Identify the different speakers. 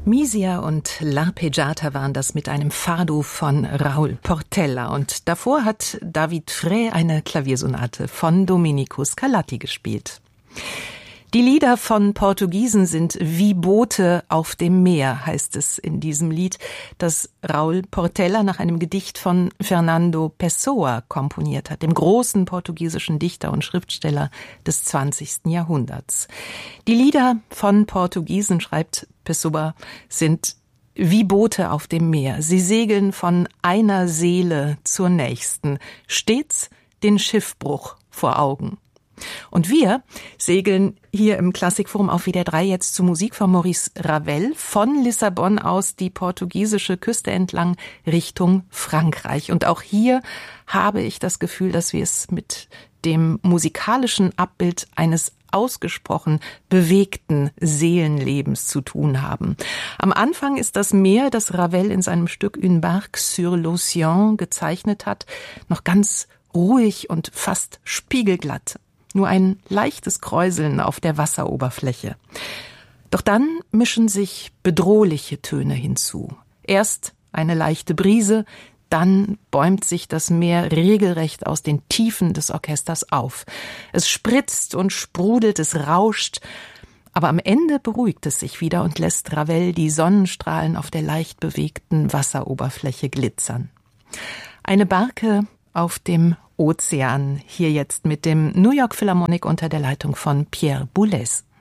Speaker 1: Misia und L'Arpeggiata waren das mit einem Fado von Raoul Portella. Und davor hat David Frey eine Klaviersonate von Domenico Scarlatti gespielt. Die Lieder von Portugiesen sind wie Boote auf dem Meer, heißt es in diesem Lied, das Raoul Portella nach einem Gedicht von Fernando Pessoa komponiert hat, dem großen portugiesischen Dichter und Schriftsteller des 20. Jahrhunderts. Die Lieder von Portugiesen, schreibt Pessoa, sind wie Boote auf dem Meer. Sie segeln von einer Seele zur nächsten, stets den Schiffbruch vor Augen. Und wir segeln hier im Klassikforum auf WDR 3 jetzt zu Musik von Maurice Ravel von Lissabon aus die portugiesische Küste entlang Richtung Frankreich. Und auch hier habe ich das Gefühl, dass wir es mit dem musikalischen Abbild eines ausgesprochen bewegten Seelenlebens zu tun haben. Am Anfang ist das Meer, das Ravel in seinem Stück Une barque sur l'océan gezeichnet hat, noch ganz ruhig und fast spiegelglatt. Nur ein leichtes Kräuseln auf der Wasseroberfläche. Doch dann mischen sich bedrohliche Töne hinzu. Erst eine leichte Brise, dann bäumt sich das Meer regelrecht aus den Tiefen des Orchesters auf. Es spritzt und sprudelt, es rauscht, aber am Ende beruhigt es sich wieder und lässt Ravel die Sonnenstrahlen auf der leicht bewegten Wasseroberfläche glitzern. Eine Barke auf dem Ozean, hier jetzt mit dem New York Philharmonic unter der Leitung von Pierre Boulez.